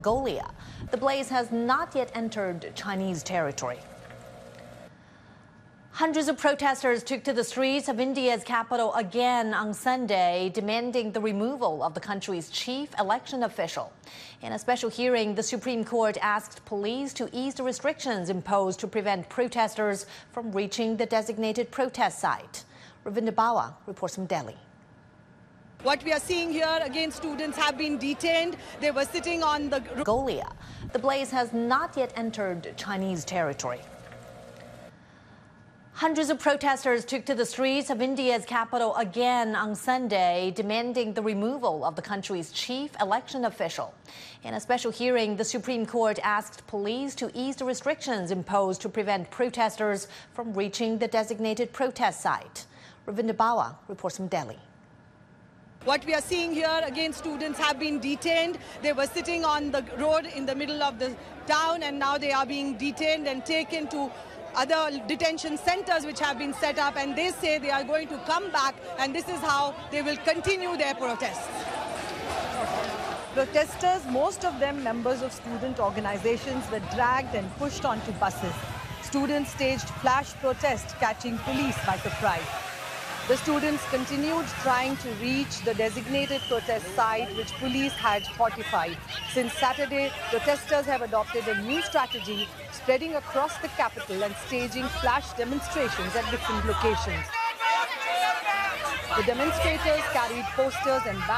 Mongolia. The blaze has not yet entered Chinese territory. Hundreds of protesters took to the streets of India's capital again on Sunday, demanding the removal of the country's chief election official. In a special hearing, the Supreme Court asked police to ease the restrictions imposed to prevent protesters from reaching the designated protest site. Ravinder Bawa reports from Delhi. What we are seeing here, again, students have been detained. They were sitting on the Mongolia. The blaze has not yet entered Chinese territory. Hundreds of protesters took to the streets of India's capital again on Sunday, demanding the removal of the country's chief election official. In a special hearing, the Supreme Court asked police to ease the restrictions imposed to prevent protesters from reaching the designated protest site. Ravinder Bawa reports from Delhi. What we are seeing here, again, students have been detained. They were sitting on the road in the middle of the town, and now they are being detained and taken to other detention centers which have been set up, and they say they are going to come back, and this is how they will continue their protests. Protesters, most of them members of student organizations, were dragged and pushed onto buses. Students staged flash protests, catching police by surprise. The students continued trying to reach the designated protest site, which police had fortified. Since Saturday, protesters have adopted a new strategy, spreading across the capital and staging flash demonstrations at different locations. The demonstrators carried posters and